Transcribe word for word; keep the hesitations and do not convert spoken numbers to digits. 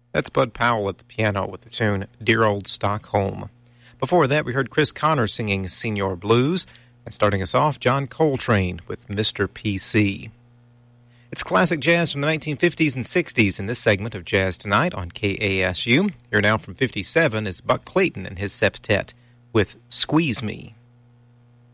That's Bud Powell at the piano with the tune Dear Old Stockholm. Before that, we heard Chris Connor singing Senior Blues, and starting us off, John Coltrane with Mister P C. It's classic jazz from the nineteen fifties and sixties in this segment of Jazz Tonight on K A S U. Here now from fifty-seven is Buck Clayton and his septet with Squeeze Me.